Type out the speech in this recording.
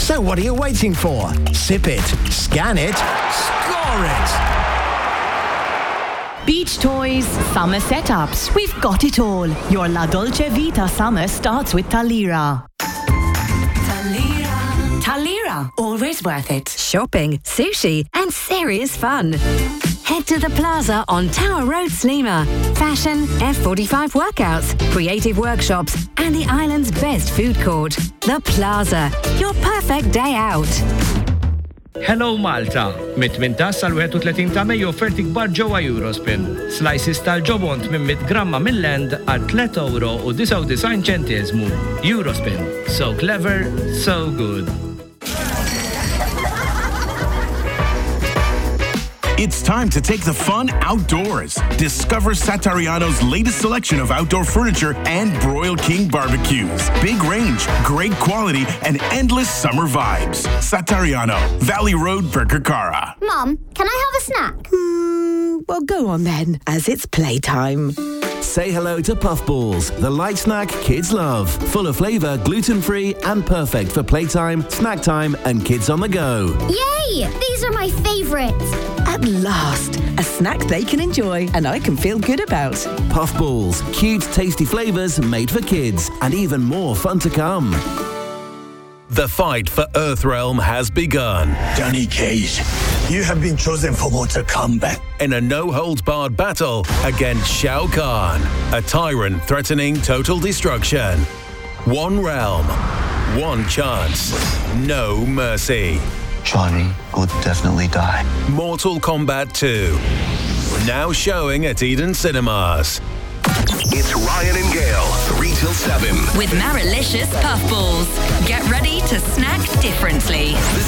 So what are you waiting for? Sip it, scan it, score it! Beach toys, summer setups, we've got it all. Your La Dolce Vita summer starts with Talira. Talira, always worth it. Shopping, sushi, and serious fun. Head to the Plaza on Tower Road, Slima. Fashion, F45 workouts, creative workshops, and the island's best food court. The Plaza, your perfect day out. Hello Malta! Mit-18 sal-31 ta' Mejju offerti kbar ġewwa Eurospin. Slices tal-ġobont minn 100 gramma mill-land għal €3.99. Eurospin. So clever, so good. It's time to take the fun outdoors. Discover Satariano's latest selection of outdoor furniture and Broil King barbecues. Big range, great quality, and endless summer vibes. Satariano, Valley Road, Birkirkara. Mum, can I have a snack? Well, go on then, as it's playtime. Say hello to Puffballs, the light snack kids love. Full of flavour, gluten-free, and perfect for playtime, snack time, and kids on the go. Yay! These are my favourites. At last, a snack they can enjoy and I can feel good about. Puffballs, cute, tasty flavours made for kids, and even more fun to come. The fight for Earthrealm has begun. Johnny Cage, you have been chosen for Mortal Kombat. In a no-holds-barred battle against Shao Kahn, a tyrant threatening total destruction. One realm, one chance, no mercy. Johnny will definitely die. Mortal Kombat 2, now showing at Eden Cinemas. It's Ryan and Gail, 3 till 7. With Marilicious Puffballs. Get ready to snack differently. The